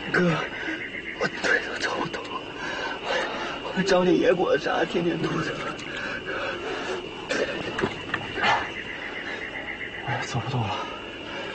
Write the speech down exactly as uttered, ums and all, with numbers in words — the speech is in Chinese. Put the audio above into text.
哥，我腿都抽疼了，我找点野果子啥填填肚子。哎，走不动了。